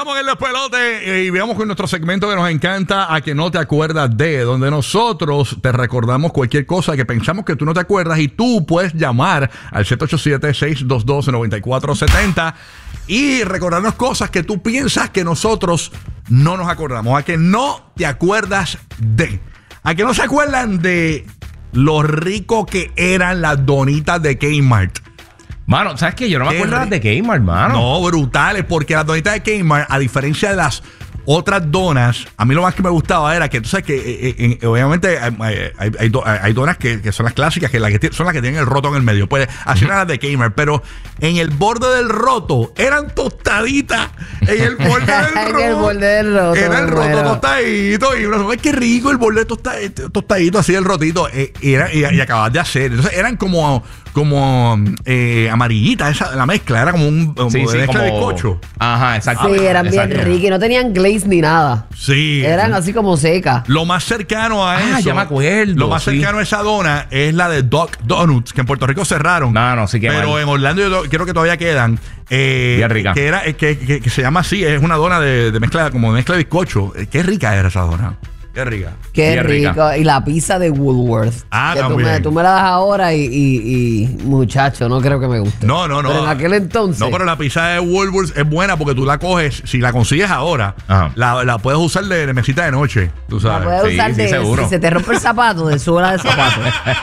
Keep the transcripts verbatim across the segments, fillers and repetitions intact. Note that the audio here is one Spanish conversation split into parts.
estamos en el despelote y veamos con nuestro segmento que nos encanta, a que no te acuerdas de, donde nosotros te recordamos cualquier cosa que pensamos que tú no te acuerdas y tú puedes llamar al siete ocho siete, seis dos dos, nueve cuatro siete cero y recordarnos cosas que tú piensas que nosotros no nos acordamos, a que no te acuerdas de, a que no se acuerdan de lo rico que eran las donitas de Kmart. Mano, ¿sabes qué? Yo no me Qué acuerdo ri- de Kmart, mano. No, brutales, porque las donitas de Kmart, a diferencia de las otras donas, a mí lo más que me gustaba era que tú sabes que eh, eh, eh, obviamente hay, hay, hay, do- hay donas que, que son las clásicas, que, las que ti- son las que tienen el roto en el medio. Pues así eran las de Kmart, pero en el borde del roto eran tostaditas. En el borde del roto. En el borde del roto, Era el me roto muero. tostadito. Y uno dice, "Ay, qué rico el borde tostadito, tostadito así el rotito." Eh, era, y, y acabas de hacer. Entonces eran como, como eh, amarillitas, esa, la mezcla. Era como un como Sí, de sí, mezcla como... de bizcocho. Ajá, exacto. Sí, eran bien Exacto. ricas y no tenían glaze ni nada. Sí. Eran así como secas. Lo más cercano a Ah, eso. ya me acuerdo, Lo más sí. cercano a esa dona es la de Doc Donuts, que en Puerto Rico cerraron. No, no, sí que Pero mal. en Orlando yo to- creo que todavía quedan. Eh, Bien rica. Que, era, eh, que, que, que se llama así, es una dona de, de mezcla, como de mezcla de bizcocho. Eh, Qué rica era esa dona. Qué rica. Qué Bien rico. rica. Y la pizza de Woolworth. Ah, que tú también. me, tú me la das ahora y, y, y, muchacho, no creo que me guste. No, no, no. Pero en aquel entonces. No, pero la pizza de Woolworths es buena porque tú la coges, si la consigues ahora, Ajá. la, la puedes usar de, de mesita de noche. Tú la sabes. puedes Sí, usar sí, de, seguro. si se te rompe el zapato, de suela de zapato.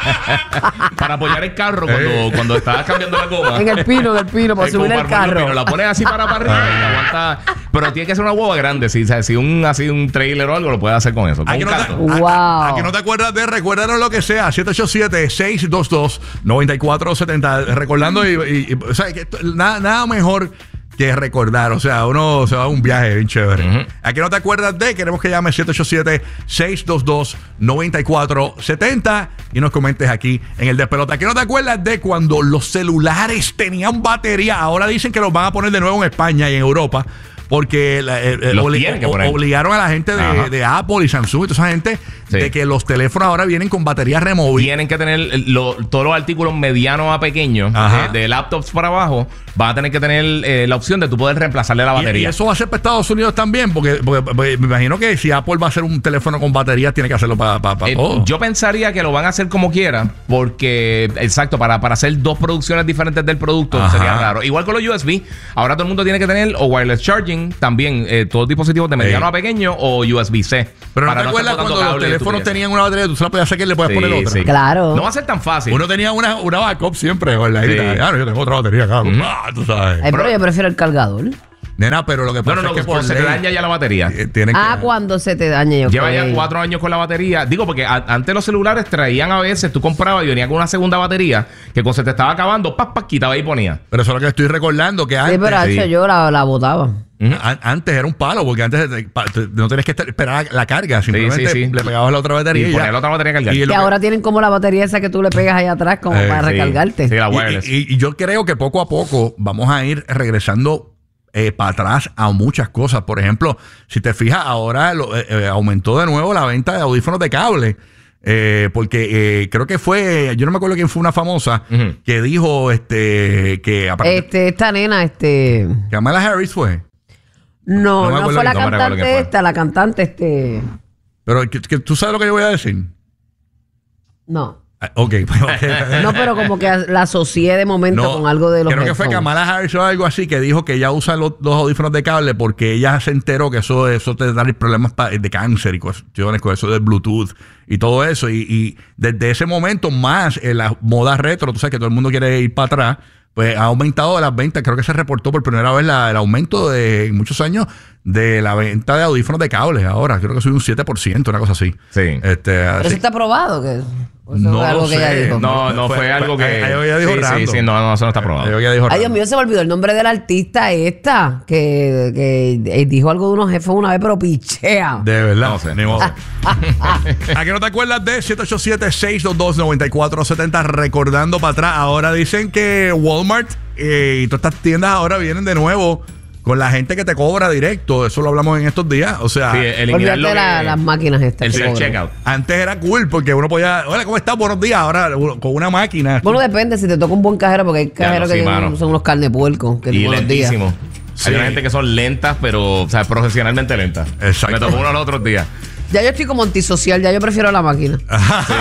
Para apoyar el carro cuando, Eh. cuando estabas cambiando la goma. en el pino, en el pino, para Eh, como subir el para armar los carro. pinos. La pones así para, para arriba y aguanta. Pero tiene que ser una hueva grande. Si, si un así un trailer o algo, lo puedes hacer con eso. Con ¿A que, un no te, canto. Wow. a- a- a que no te acuerdas de? Recuérdanos lo que sea. siete ocho siete, seis dos dos, nueve cuatro siete cero. Recordando y, y- y- o sea, que esto- nada, nada mejor que recordar. O sea, uno se va a un viaje bien chévere. Ujú. ¿A que no te acuerdas de? Queremos que llames siete ocho siete, seis dos dos, nueve cuatro siete cero y nos comentes aquí en el Despelote. ¿A que no te acuerdas de cuando los celulares tenían batería? Ahora dicen que los van a poner de nuevo en España y en Europa. Porque la- eh, eh, Los obli- tienen que o- poner. obligaron a la gente de, Ajá. de Apple y Samsung y toda esa gente Sí. de que los teléfonos ahora vienen con batería removible. Tienen que tener el- lo- todos los artículos medianos a pequeños, Ajá. eh, de laptops para abajo, van a tener que tener eh, la opción de tú poder reemplazarle la Y, y batería. eso va a ser para Estados Unidos también, porque, porque- porque me imagino que si Apple va a hacer un teléfono con batería, tiene que hacerlo para Eh, todo. yo pensaría que lo van a hacer como quieran, porque, exacto, para, para hacer dos producciones diferentes del producto Ajá. sería raro. Igual con los U S B, ahora todo el mundo tiene que tener o wireless charging, también eh, todos dispositivos de mediano Sí. a pequeño o U S B C. Pero no para te estar acuerdas botando cuando los cables y teléfonos estupideces. tenían una batería, tú se la podías sacar y le puedes Sí, poner otra. sí. Claro. No va a ser tan fácil. Uno tenía una, una backup siempre, ¿verdad? Sí. Claro, yo tengo otra batería acá. Ujú. Ah, tú sabes. Ay, pero yo prefiero el cargador. Nena, pero lo que no, pasa no, no, es que cuando por se te ley, daña ya la batería. eh, tienen Ah, que- cuando se te dañe yo. Lleva ok. ya cuatro años con la batería. Digo, porque a- antes los celulares traían a veces, tú comprabas y venía con una segunda batería que cuando se te estaba acabando, pas, pas, quitaba y ponía. Pero eso es lo que estoy recordando, que Sí, antes... pero sí. hecho, yo la, la botaba. An- Antes era un palo, porque antes te- pa- te- no tenías que estar- esperar la carga, simplemente sí, sí. le pegabas la otra batería Y y, ya. poner la otra batería a cargar. Y Que lo que- ahora tienen como la batería esa que tú le pegas ahí atrás como Eh, para sí. recargarte. Sí, la y- wireless. y, y yo creo que poco a poco vamos a ir regresando eh, para atrás a muchas cosas. Por ejemplo, si te fijas, ahora lo- eh, eh, aumentó de nuevo la venta de audífonos de cable. Eh, porque eh, creo que fue, yo no me acuerdo quién fue una famosa Ujú. que dijo este que aparte Este, esta nena, este. Kamala Harris fue. No, No me no, acuerdo fue la quién- no me recuerdo quién cantante fue. esta, la cantante este. Pero que, que tú sabes lo que yo voy a decir. No. Ah, ok. No, pero como que la asocié de momento No, con algo de los creo que fue headphones. Kamala Harris o algo así que dijo que ella usa los, los audífonos de cable porque ella se enteró que eso, eso te da problemas pa- de cáncer y cuestiones con eso del Bluetooth y todo eso. Y, y desde ese momento más en la moda retro, tú sabes que todo el mundo quiere ir para atrás, pues ha aumentado las ventas. Creo que se reportó por primera vez la- el aumento de en muchos años de la venta de audífonos de cable ahora. Creo que subió un siete por ciento, una cosa así. Sí. Este, Pero así- eso está probado. Que, o eso No fue algo lo que ella sé. dijo. No, no, Fue- fue, fue- algo que. ahí- ahí ella dijo sí, sí, random. sí, no, no, eso no está probado. Ella dijo Ay, Dios random. mío, se me olvidó el nombre de la artista esta que, que eh, dijo algo de unos jefes una vez, pero pichea. De verdad. No sé. Ni modo. ¿A que no te acuerdas de siete ocho siete, seis dos dos, nueve cuatro siete cero? Recordando para atrás. Ahora dicen que Walmart eh, y todas estas tiendas ahora vienen de nuevo con la gente que te cobra directo. Eso lo hablamos en estos días. O sea, Sí, eliminar Olvídate lo que- la- las máquinas estas. el que cobran. self-checkout. antes era cool porque uno podía. Hola, ¿cómo estás? Buenos días. Ahora uno- con una máquina. Bueno, depende si te toca un buen cajero, porque hay cajeros no, sí, que mano. son unos carne puerco que Y todos los días. lentísimo. Hay una gente que son lentas, pero, o sea, profesionalmente lentas. Exacto. Me tocó uno los otros días. Ya yo estoy como antisocial, ya yo prefiero la máquina. Sí.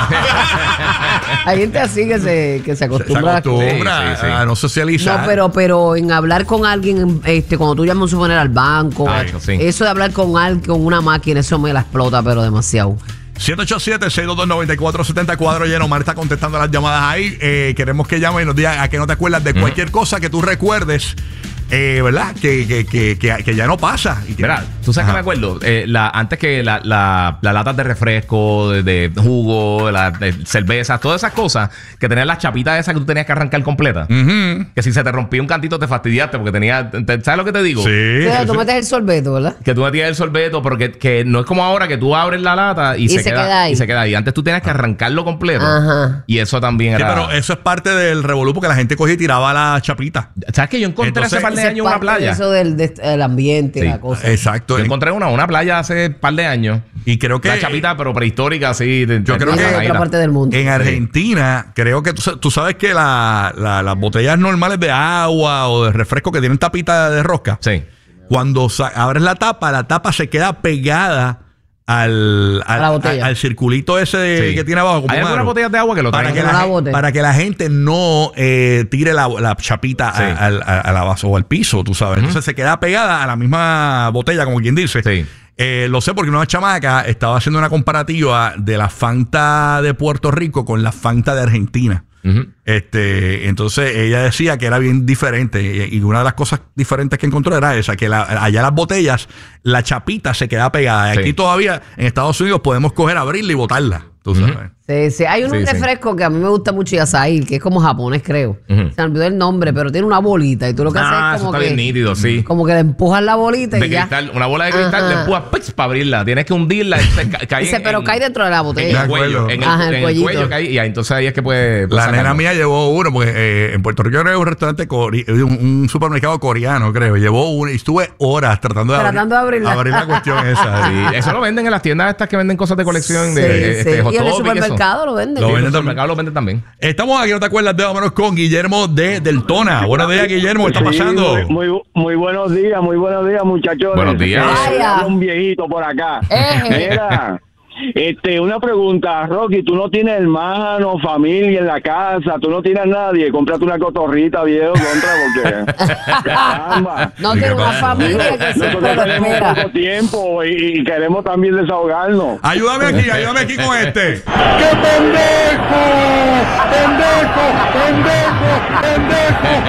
Hay gente así que se, que se Se acostumbra, acostumbra Sí, sí, sí. a no socializar. No, pero, pero en hablar con alguien, este, cuando tú llamas a suponer al banco, Ah, eso sí. eso de hablar con alguien, con una máquina, eso me la explota, pero demasiado. siete ocho siete, seis dos dos, nueve cuatro siete cuatro. Oye, Omar está contestando las llamadas ahí. Eh, queremos que llame y nos diga a que no te acuerdas de cualquier cosa que tú recuerdes, eh, ¿verdad? Que, que, que, que, que ya no pasa. Y que- Mira, tú sabes Ajá. que me acuerdo, eh, la, antes que las la, la latas de refresco, de, de jugo, la, de cerveza, todas esas cosas, que tenían las chapitas esas que tú tenías que arrancar completa. Ujú. Que si se te rompía un cantito te fastidiaste porque tenía, te- ¿sabes lo que te digo? Sí. Pero sí, tú sí. metes el sorbeto, ¿verdad? Que tú metías el sorbeto, pero que, que no es como ahora que tú abres la lata y, Y se, se queda, queda ahí. y se queda ahí. Antes tú tenías que arrancarlo completo. Ajá. Y eso también Sí, era. pero eso es parte del revolú porque la gente cogía y tiraba la chapita. ¿Sabes que yo encontré Entonces, hace par de Ese es años en una parte de playa? Eso del, de- del ambiente, Sí. la cosa. Exacto. Yo encontré una, una playa hace par de años. Y creo que La chapita, pero prehistórica, así. de- Yo de- creo Viene que de ahí otra la- parte del mundo. en Argentina, creo que tú, sa- tú sabes que la- la- las botellas normales de agua o de refresco que tienen tapita de rosca, Sí. cuando sa- abres la tapa, la tapa se queda pegada al, al, A la botella. al- al circulito ese de- Sí. que tiene abajo. como Hay un algunas aro. botellas de agua que lo para traen. que, no la, la gen- bote. para que la gente no eh, tire la, la chapita Sí. a, al- a- a la base o al piso, tú sabes. Entonces se queda pegada a la misma botella, como quien dice. Sí. Eh, lo sé porque una chamaca estaba haciendo una comparativa de la Fanta de Puerto Rico con la Fanta de Argentina. Ujú. Este, entonces ella decía que era bien diferente y, y una de las cosas diferentes que encontró era esa, que la- allá las botellas, la chapita se queda pegada. Sí. Aquí todavía en Estados Unidos podemos coger, abrirla y botarla, tú sabes. Sí, sí. Hay un Sí, sí. refresco que a mí me gusta mucho, Yasail, que es como japonés, creo. Ujú. Se me olvidó el nombre, pero tiene una bolita y tú lo que Ah, haces es eso como está que, bien nítido, sí. como que le empujas la bolita De y ya. cristal, una bola de cristal, Ajá. le empujas ¡pix! Para abrirla. Tienes que hundirla. entonces ca- cae Dice, en- pero en- cae dentro de la En botella. el cuello. En el, Ajá, el en el cuellito. cuello cae. Y ahí, entonces ahí es que puede. puede La sacarlo. nena mía llevó uno, porque eh, en Puerto Rico creo que hay un restaurante, core- un, un supermercado coreano, creo. Llevó uno y estuve horas tratando de, Tratando de abrirla. abrir la cuestión esa. Sí, eso lo venden en las tiendas estas que venden cosas de colección. De, Sí, eh, sí. este, Hot Y en el Topic, eso. supermercado lo venden. Lo Sí, en venden el también. supermercado lo venden también. Estamos aquí, no te acuerdas, de vámonos con Guillermo de Deltona. Buenos días, Guillermo, ¿qué está Sí, pasando? Muy, muy, muy buenos días, muy buenos días, muchachos. Buenos días. Vaya. Un viejito por acá. Eje. Mira, este, una pregunta, Rocky, tú no tienes hermano, familia en la casa, tú no tienes a nadie, cómprate una cotorrita, viejo, contra, porque caramba. No ¿Y tiene qué una pasa? familia que siempre Nosotros lo tenemos espera. poco tiempo y, y queremos también desahogarnos. Ayúdame aquí, ayúdame aquí con este. ¡Qué pendejo! ¡Pendejo! ¡Pendejo!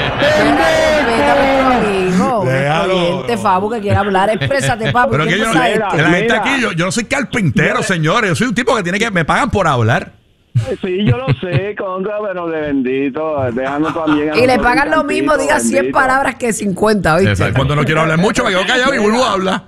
Hijo, Déjalo. oyente, Fabu, que quiere hablar, exprésate, papi. Pero ¿qué que yo, cosa la es este? Mira, gente mira. aquí, yo, yo no soy carpintero, señores. Yo soy un tipo que tiene que me pagan por hablar. Sí, yo lo sé, contra, pero de bendito, dejando también a Y le nosotros pagan un lo mismo, cantito, diga cien bendito. palabras que cincuenta, ¿oíste? Exacto. Cuando no quiero hablar mucho, me quedo callado y vuelvo a hablar.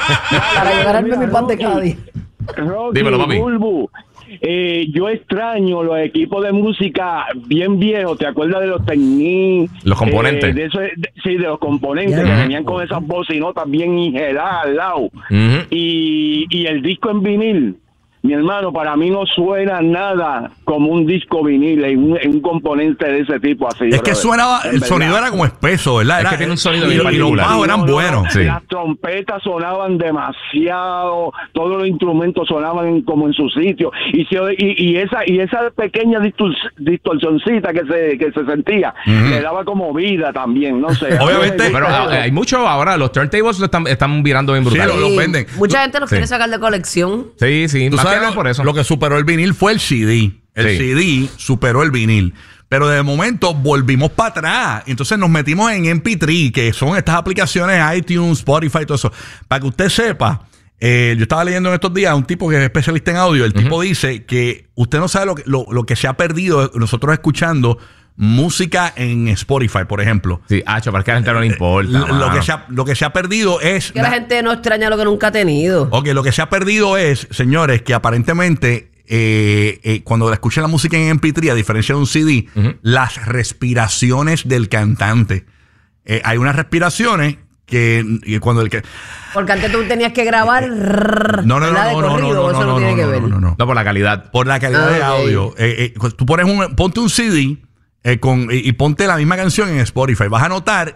Para llevarme mi pan de cada día. Rocky, Dímelo, papi. Bulbu, eh, yo extraño los equipos de música bien viejos. ¿Te acuerdas de los Technics? Los componentes. Eh, de eso, de- sí, de los componentes Ya. que venían con esas bocinotas bien ingeladas al lado. Ujú. Y, y el disco en vinil. Mi hermano, para mí no suena nada como un disco vinil en un, en un componente de ese tipo así. Es que brother. suenaba, En el verdad. sonido era como espeso, ¿verdad? Es Era- que tiene un sonido y, bien y los particular. bajos eran No, no, buenos. Sí. Las trompetas sonaban demasiado, todos los instrumentos sonaban en- como en su sitio y, se, y, y esa y esa pequeña distor- distorsioncita que se que se sentía le daba como vida también, no sé. Obviamente, Pero ah, hay mucho ahora, los turntables lo están, están virando bien Sí, brutal. lo- los venden. Mucha gente los Sí. quiere sacar de colección. Sí, sí, Tú más que sabes nada lo, por eso. lo que superó el vinil fue el C D. El Sí. C D superó el vinil. Pero de momento volvimos para atrás. Entonces nos metimos en M P tres, que son estas aplicaciones iTunes, Spotify y todo eso. Para que usted sepa, eh, yo estaba leyendo en estos días a un tipo que es especialista en audio. El tipo dice que usted no sabe lo que, lo, lo que se ha perdido nosotros escuchando música en Spotify, por ejemplo. Sí, hacho, para que a la gente no le importa. Lo, lo mano. que se ha, lo que se ha perdido es... Que la gente no extraña lo que nunca ha tenido. Ok, lo que se ha perdido es, señores, que aparentemente eh, eh, cuando escuchan la música en M P tres, a diferencia de un C D, Ujú. las respiraciones del cantante. Eh, hay unas respiraciones que, que cuando el que... Porque antes tú tenías que grabar. No, no, no, ¿verdad? De no, no, no, corrido, no, eso no, no no, tiene no, que no, ver. no, no, no. No, por la calidad. Por la calidad Ah, de ok. audio. Eh, eh, tú pones un, ponte un C D eh, con, y, y ponte la misma canción en Spotify. Vas a notar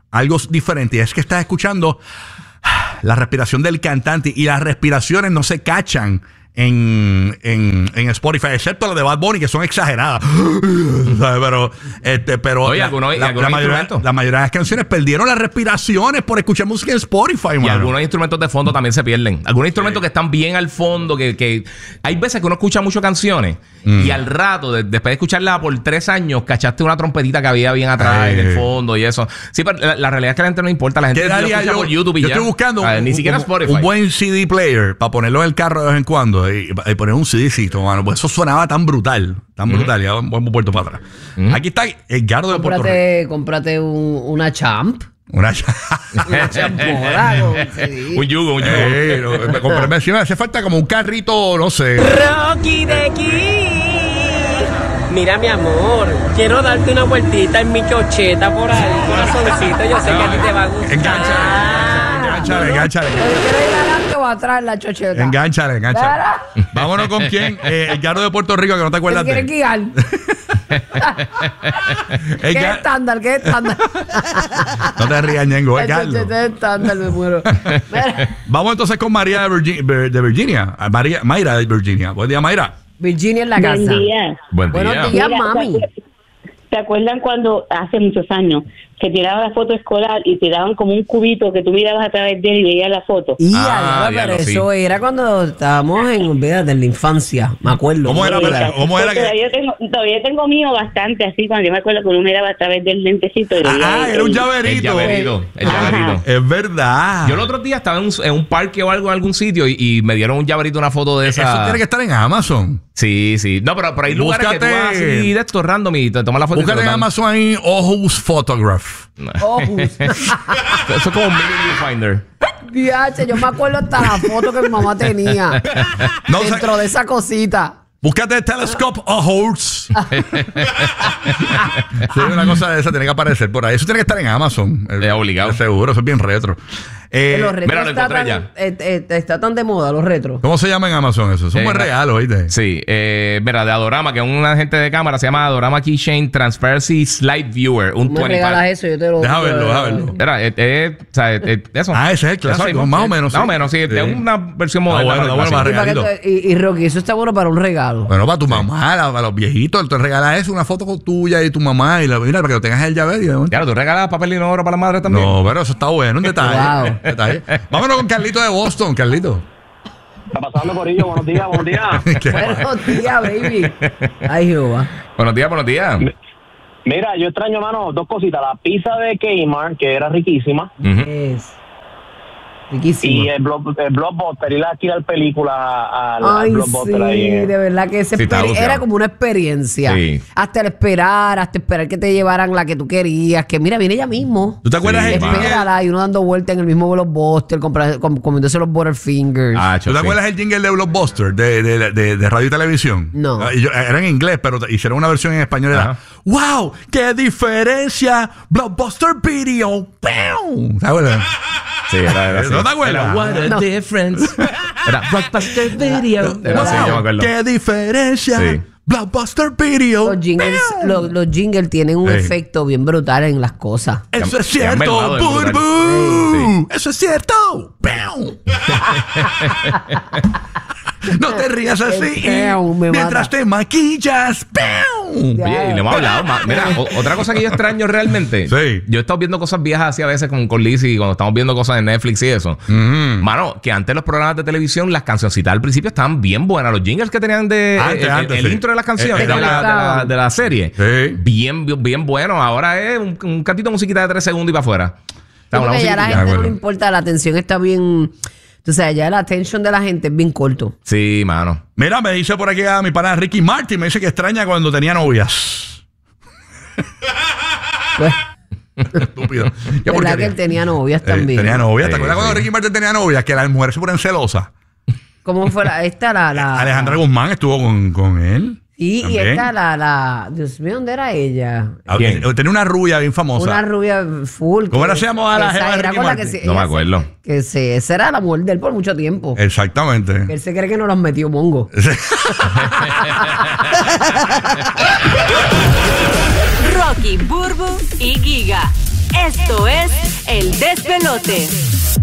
algo diferente. Y es que estás escuchando la respiración del cantante y las respiraciones no se cachan en, en, en Spotify, excepto las de Bad Bunny, que son exageradas. ¿Sabes? Pero, este, pero Oye, la, algunos- la, algunos la mayoría, instrumentos. la mayoría de las canciones perdieron las respiraciones por escuchar música en Spotify, Y mano. algunos instrumentos de fondo también se pierden. Algunos instrumentos Sí. que están bien al fondo, que, que hay veces que uno escucha mucho canciones Mm. y al rato, de- después de escucharla por tres años, cachaste una trompetita que había bien atrás Ay. en el fondo y eso. Sí, pero la, la realidad es que a la gente no le importa. La gente ¿Qué lo daría escucha yo? por YouTube y Yo ya. estoy buscando Ah, un, ni siquiera un- Spotify. un buen C D player para ponerlo en el carro de vez en cuando y, y poner un CDcito, mano. Pues eso sonaba tan brutal, tan brutal. Ya hemos vuelto para atrás. Aquí está Edgardo de Puerto Rico. Cómprate, cómprate un- una champ. Una Una champora con C D. Un yugo, un yugo. Eh, no, me compré, me, sí me hace falta como un carrito, no sé. Rocky de aquí. Mira, mi amor, quiero darte una vueltita en mi chocheta por ahí, corazoncito. Yo sé que a ti te va a gustar. Enganchale, enganchale, enganchale. ¿Quieres ir adelante o atrás la chocheta? Enganchale, enganchale. Claro. Vámonos con quién. Eh, Edgardo de Puerto Rico, que no te ¿Te acuerdas de quieres él. guiar? ¿Qué es Edgar- estándar? ¿Qué es estándar? No te rías, Ñengo. La Edgardo. chocheta es estándar, me muero. Mira, Vamos entonces con María de, Virgi- de Virginia. Ah, María, Mayra de Virginia. Buen día, Mayra. Virginia en la casa. Buen día. Buen Buenos día. días, Mira, mami. ¿Se acuerdan cuando hace muchos años que tiraban la foto escolar y tiraban como un cubito que tú mirabas a través de él y veías la foto? Y Ah, ah, pero diablo, sí. eso era cuando estábamos en, olvídate, en la infancia, me acuerdo. ¿Cómo era, Mira, pero- ¿Cómo era que- Todavía tengo, todavía tengo mío bastante así cuando yo me acuerdo que uno miraba a través del lentecito. Y veía Ah, el- era un el- llaverito. El llaverito. El Ajá. llaverito. Es verdad. Yo el otro día estaba en un, en un parque o algo en algún sitio y, y me dieron un llaverito, una foto de esa. Eso tiene que estar en Amazon. Sí, sí. No, pero, pero hay lugares que tú Búscate- vas así de estos random y te tomas la foto. y te Búscate lo en dan. Amazon ahí Ojos Photograph. Ojos. Eso es como un mini viewfinder. Diache, yo me acuerdo hasta la foto que mi mamá tenía No, dentro o sea, de esa cosita. Búscate Telescope Ojos. Sí, una cosa de esa tiene que aparecer por ahí. Eso tiene que estar en Amazon. Es obligado. Seguro, eso es bien retro. Eh, los retros mira, lo está, encontré tan, ya. eh, eh, está tan de moda, los retros. ¿Cómo se llama en Amazon eso? Son Eh, muy reales, ¿oíste? Sí, eh, mira, de Adorama, que es un agente de cámara, se llama Adorama Keychain Transparency Slide Viewer. Un Tú me regalas veinte. eso, yo te lo... Deja verlo, deja verlo. Mira, eh, eh, o sea, eh, eh, eso. Ah, ese es el clásico, Eso mismo, más sí. o menos, Más sí. o menos, sí. Sí. Es una versión Ah, moderna. bueno, del bueno, clásico. para Y, para que regalito. tú- y, y Rocky, eso está bueno para un regalo. Bueno, para tu mamá, la- para los viejitos, te regalas eso, una foto con tuya y tu mamá, y la, mira, para que lo tengas en el llavero. Claro, tú regalas papel inodoro para la madre también. No, pero eso está bueno, un detalle. Wow. un detalle. Vámonos con Carlito de Boston, Carlito. Está pasando, Corillo. Buenos días, buenos días. ¿Qué? Buenos días, baby. Ay, Jehová. Buenos días, buenos días. Mira, yo extraño, mano, dos cositas. La pizza de Kmart, que era riquísima. Ujú. Es riquísimo. Y el, block, el Blockbuster, ir a alquilar películas al, al Ay, sí, Blockbuster ahí. en- de verdad que esa Sí, está exper- bufiado. era como una experiencia. Sí. Hasta el esperar, hasta esperar que te llevaran la que tú querías. Que mira, viene ella mismo. ¿Tú te acuerdas Sí, el mano. jingle? Espérala y uno dando vueltas en el mismo Blockbuster, compra- com- comiéndose los Butterfingers. Ah, ¿Tú te sí. acuerdas el jingle de Blockbuster de, de, de, de radio y televisión? No. Ah, y yo- era en inglés, pero hicieron una versión en español. Era, Ajá. ¡Wow! ¡Qué diferencia! Blockbuster Video. ¡Pum! ¿Te acuerdas? Sí, era, era así. ¿No te acuerdas? Era, what a No. difference. Era Blockbuster Video. Era así, yo me ¡Wow! acuerdo. ¡Qué diferencia! Sí. Blockbuster Video. Los jingles, ¡Pum! los, los jingles tienen un Sí. efecto bien brutal en las cosas. Eso es Se han mermado cierto. de ¡Bur, brutal. bur! Eso es cierto. ¡Pum! No te rías así. Pum, me Mientras mata. te maquillas. ¡Pum! Ya. Oye, y le hemos hablado más. Mira, o- otra cosa que yo extraño realmente. Sí. Yo he estado viendo cosas viejas así a veces con, con Lizzy cuando estamos viendo cosas en Netflix y eso. Mm. Mano, que antes los programas de televisión, las cancioncitas al principio estaban bien buenas. Los jingles que tenían de Antes, el, el- antes, el sí. intro de las canciones Eh, de, eh, la, de, la, de la serie. Sí. Bien, bien, bien bueno. Ahora es un, un cantito de musiquita de tres segundos y para afuera. Está Yo una creo que ya a la musiquita. gente no bueno. le importa, la atención está bien. O sea, ya la atención de la gente es bien corto. Sí, mano. Mira, me dice por aquí a mi pana Ricky Martin, me dice que extraña cuando tenía novias. Pues, Estúpido. ¿Qué verdad porquería? que él tenía novias Eh, también. tenía novias. ¿Te Sí, acuerdas cuando sí. Ricky Martin tenía novias? Que las mujeres se ponen celosas. ¿Cómo fue la, esta la, la Alejandra Guzmán estuvo con, con él. Y, y también. esta la, la Dios mío, ¿dónde era ella? Ah, ¿Quién? eh, Tenía una rubia bien famosa. Una rubia full. ¿Cómo que- era se llamaba la esa jeva de era Ricky con la que Martin? se- No me ella acuerdo. se- que se, esa era la mujer de él por mucho tiempo. Exactamente. Él se cree que no los metió mongo. Rocky, Burbu y Giga. Esto es El Despelote.